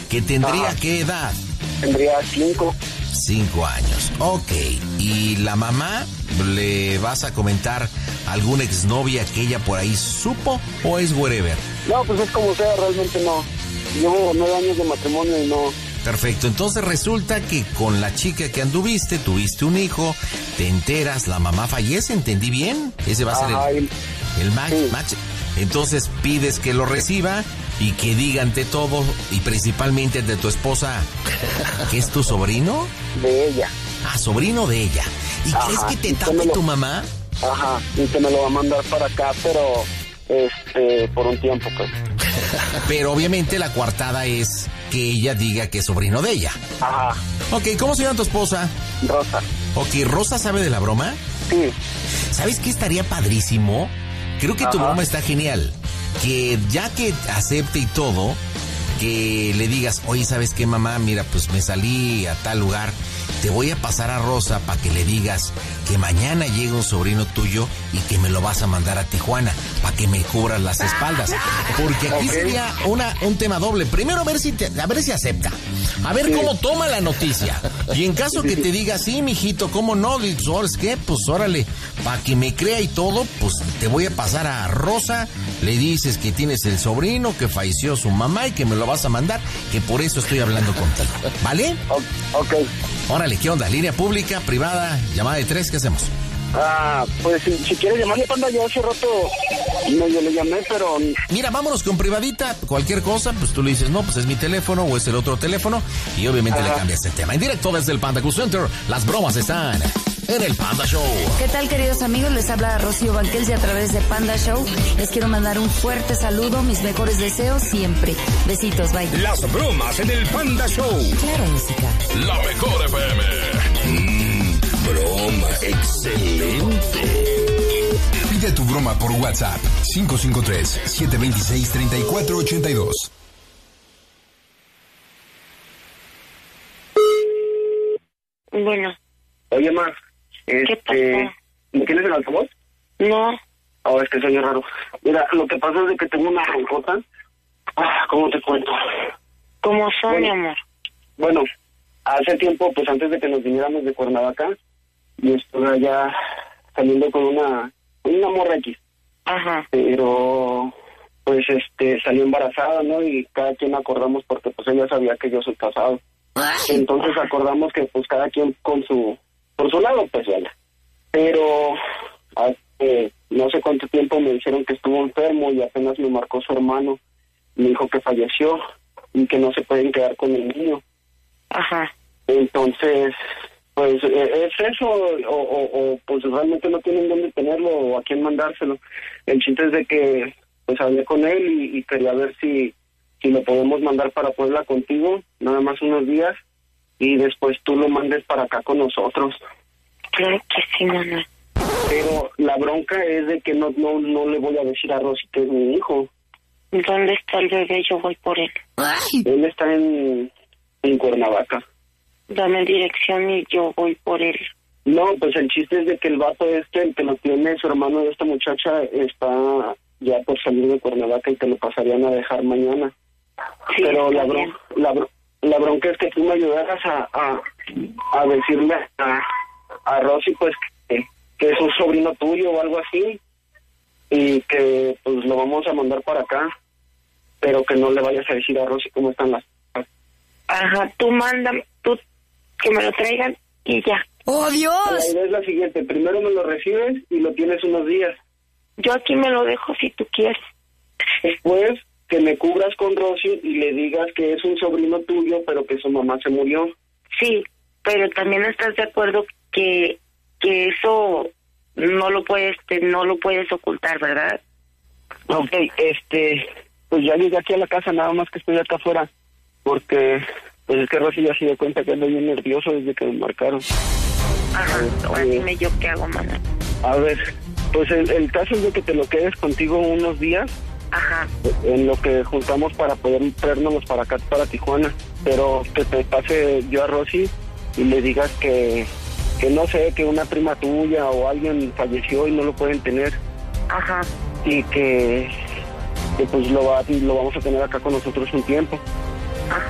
¿Que tendría qué edad? Tendría 5. 5 años, ok. ¿Y la mamá le vas a comentar alguna exnovia que ella por ahí supo o es wherever? No, pues es como sea, realmente no. Llevo 9 años de matrimonio y no. Perfecto, entonces resulta que con la chica que anduviste, tuviste un hijo, te enteras, la mamá fallece, ¿entendí bien? Ese va a ser el match. Entonces pides que lo reciba y que diga ante todo, y principalmente ante tu esposa, ¿que es tu sobrino? De ella. Ah, sobrino de ella. ¿Y crees que te tape tu mamá? Ajá, y que me lo va a mandar para acá, pero por un tiempo, pues. Pero obviamente la coartada es que ella diga que es sobrino de ella. Ajá. Ok, ¿cómo se llama tu esposa? Rosa. Ok, ¿Rosa sabe de la broma? Sí. ¿Sabes qué estaría padrísimo? Creo que tu broma está genial. Que ya que acepte y todo, que le digas, oye, ¿sabes qué, mamá? Mira, pues me salí a tal lugar, te voy a pasar a Rosa para que le digas que mañana llega un sobrino tuyo y que me lo vas a mandar a Tijuana para que me cubras las espaldas. Porque aquí sería un tema doble. Primero a ver si acepta. A ver cómo toma la noticia. Y en caso que te diga, sí, mijito, ¿cómo no? ¿Sabes qué? Pues órale, para que me crea y todo, pues te voy a pasar a Rosa. Le dices que tienes el sobrino, que falleció su mamá y que me lo vas a mandar, que por eso estoy hablando contigo. ¿Vale? Ok. Órale, ¿qué onda? ¿Línea pública, privada, llamada de 3? ¿Qué hacemos? Pues si quieres llamarle, Panda, yo hace rato medio le llamé, pero... Mira, vámonos con privadita, cualquier cosa, pues tú le dices, no, pues es mi teléfono o es el otro teléfono, y obviamente le cambias el tema. En directo desde el Panda Cool Center, las bromas están en el Panda Show. ¿Qué tal, queridos amigos? Les habla Rocío Banquels y a través de Panda Show les quiero mandar un fuerte saludo, mis mejores deseos siempre. Besitos, bye. Las bromas en el Panda Show. Claro, música. La mejor FM. Broma excelente. Pide tu broma por WhatsApp 553-726-3482. Bueno. Oye, ma, ¿Qué pasó? ¿me tienes el altavoz? No. Es que soy raro. Mira, lo que pasa es de que tengo una roncota. ¿Cómo te cuento? ¿Cómo son, mi amor? Bueno, hace tiempo, pues antes de que nos viniéramos de Cuernavaca, y estuve allá saliendo con una morra X. Ajá. Pero, pues, salió embarazada, ¿no? Y cada quien acordamos, porque pues ella sabía que yo soy casado. Entonces acordamos que pues cada quien por su lado, pues ya. Pero hace no sé cuánto tiempo me dijeron que estuvo enfermo y apenas me marcó su hermano. Me dijo que falleció y que no se pueden quedar con el niño. Ajá. Entonces, pues, ¿es eso o pues realmente no tienen dónde tenerlo o a quién mandárselo? El chiste es de que, pues, hablé con él y quería ver si lo podemos mandar para Puebla contigo, nada más unos días, y después tú lo mandes para acá con nosotros. Claro que sí, mamá. Pero la bronca es de que no le voy a decir a Rosy que es mi hijo. ¿Dónde está el bebé? Yo voy por él. Él está en Cuernavaca. Dame dirección y yo voy por él. No, pues el chiste es de que el vato el que lo tiene, su hermano de esta muchacha, está ya por salir de Cuernavaca y te lo pasarían a dejar mañana. Sí, pero la bronca es que tú me ayudaras a decirle a Rosy, pues, que es un sobrino tuyo o algo así, y que pues lo vamos a mandar para acá, pero que no le vayas a decir a Rosy cómo están las cosas. Ajá, tú mándame, que me lo traigan y ya. ¡Oh, Dios! La idea es la siguiente, primero me lo recibes y lo tienes unos días. Yo aquí me lo dejo si tú quieres. Después que me cubras con Rosy y le digas que es un sobrino tuyo, pero que su mamá se murió. Sí, pero también estás de acuerdo que eso no lo puedes ocultar, ¿verdad? Ok, pues ya llegué aquí a la casa, nada más que estoy acá afuera, porque pues es que Rosy ya se dio cuenta que ando bien nervioso desde que me marcaron. Ajá, ahora dime yo qué hago, mamá. A ver, pues el caso es de que te lo quedes contigo unos días. Ajá. En lo que juntamos para poder traernos para acá, para Tijuana. Pero que te pase yo a Rosy y le digas que no sé, que una prima tuya o alguien falleció y no lo pueden tener. Ajá. Y que pues lo vamos a tener acá con nosotros un tiempo.